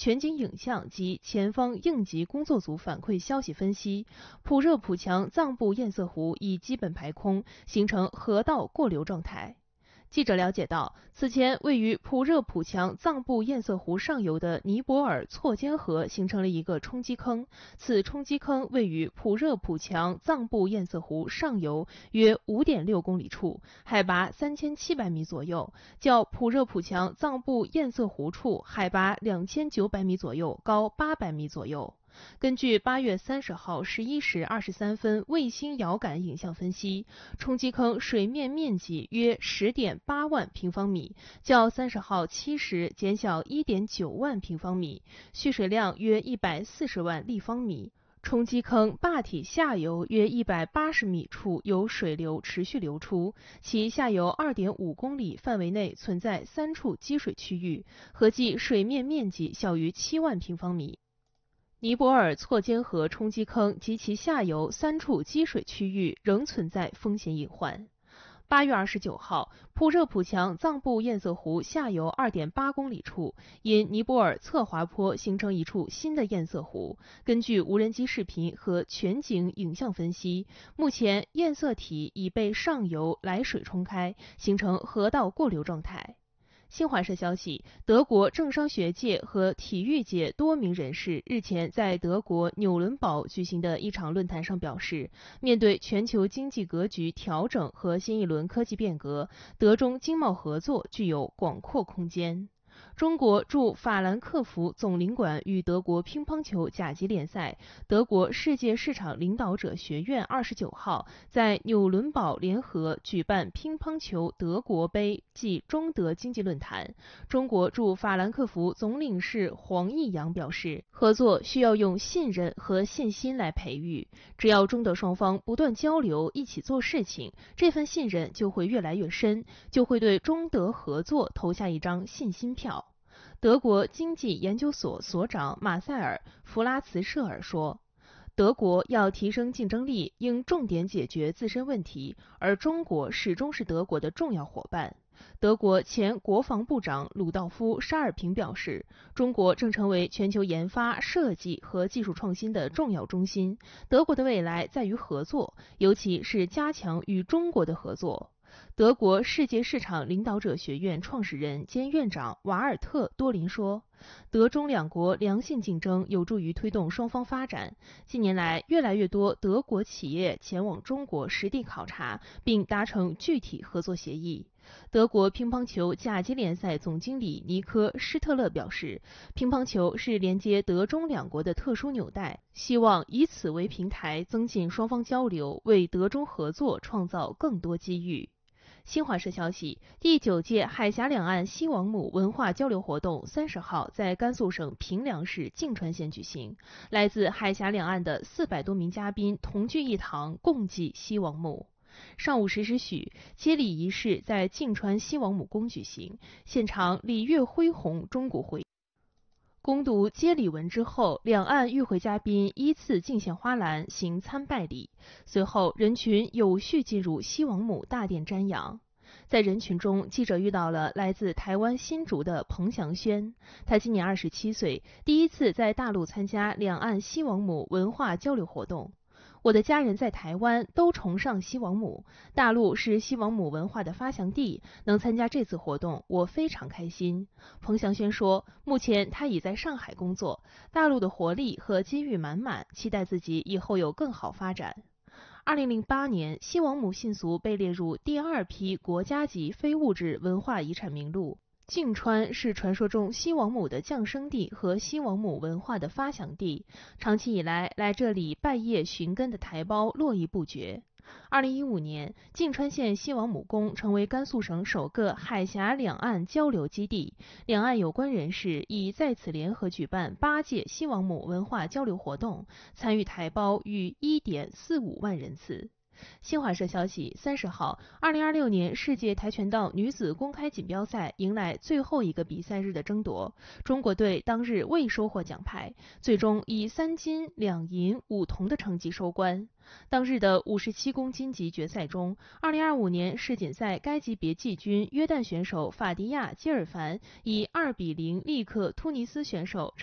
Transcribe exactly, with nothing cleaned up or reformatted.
全景影像及前方应急工作组反馈消息分析，普热普强藏布堰塞湖已基本排空，形成河道过流状态。记者了解到，此前位于普热普强藏布堰塞湖上游的尼泊尔错间河形成了一个冲击坑，此冲击坑位于普热普强藏布堰塞湖上游约 五点六公里处，海拔三千七百米左右，较普热普强藏布堰塞湖处海拔两千九百米左右高八百米左右。根据八月三十号十一时二十三分卫星遥感影像分析，冲击坑水面面积约 十点八万平方米，较三十号七时减小 一点九万平方米，蓄水量约一百四十万立方米。冲击坑坝体下游约一百八十米处有水流持续流出，其下游 二点五公里范围内存在三处积水区域，合计水面面积小于七万平方米。尼泊尔错间河冲击坑及其下游三处积水区域仍存在风险隐患。八月二十九号，普热普强藏布堰塞湖下游 二点八公里处，因尼泊尔侧滑坡形成一处新的堰塞湖。根据无人机视频和全景影像分析，目前堰塞体已被上游来水冲开，形成河道过流状态。新华社消息，德国政商学界和体育界多名人士日前在德国纽伦堡举行的一场论坛上表示，面对全球经济格局调整和新一轮科技变革，德中经贸合作具有广阔空间。中国驻法兰克福总领馆与德国乒乓球甲级联赛、德国世界市场领导者学院二十九号在纽伦堡联合举办乒乓球德国杯暨中德经济论坛。中国驻法兰克福总领事黄义阳表示，合作需要用信任和信心来培育，只要中德双方不断交流，一起做事情，这份信任就会越来越深，就会对中德合作投下一张信心票。德国经济研究所所长马塞尔·弗拉茨舍尔说，德国要提升竞争力，应重点解决自身问题，而中国始终是德国的重要伙伴。德国前国防部长鲁道夫·沙尔平表示，中国正成为全球研发、设计和技术创新的重要中心，德国的未来在于合作，尤其是加强与中国的合作。德国世界市场领导者学院创始人兼院长瓦尔特·多林说，德中两国良性竞争有助于推动双方发展。近年来，越来越多德国企业前往中国实地考察，并达成具体合作协议。德国乒乓球甲级联赛总经理尼科·施特勒表示，乒乓球是连接德中两国的特殊纽带，希望以此为平台，增进双方交流，为德中合作创造更多机遇。新华社消息，第九届海峡两岸西王母文化交流活动三十号在甘肃省平凉市泾川县举行，来自海峡两岸的四百多名嘉宾同聚一堂，共祭西王母。上午十时许，接礼仪式在泾川西王母宫举行，现场礼乐恢宏，钟鼓回。恭读接礼文之后，两岸与会嘉宾依次敬献花篮，行参拜礼。随后，人群有序进入西王母大殿瞻仰。在人群中，记者遇到了来自台湾新竹的彭祥轩，他今年二十七岁，第一次在大陆参加两岸西王母文化交流活动。我的家人在台湾都崇尚西王母，大陆是西王母文化的发祥地，能参加这次活动，我非常开心。彭祥轩说，目前他已在上海工作，大陆的活力和机遇满满，期待自己以后有更好发展。二零零八年，西王母信俗被列入第二批国家级非物质文化遗产名录。泾川是传说中西王母的降生地和西王母文化的发祥地，长期以来来这里拜谒寻根的台胞络绎不绝。二零一五年，泾川县西王母宫成为甘肃省首个海峡两岸交流基地，两岸有关人士已在此联合举办八届西王母文化交流活动，参与台胞逾 一点四五万人次。新华社消息，三十号，二零二六年世界跆拳道女子公开锦标赛迎来最后一个比赛日的争夺，中国队当日未收获奖牌，最终以三金两银五铜的成绩收官。当日的五十七公斤级决赛中，二零二五年世锦赛该级别季军约旦选手法迪亚·基尔凡以二比零力克突尼斯选手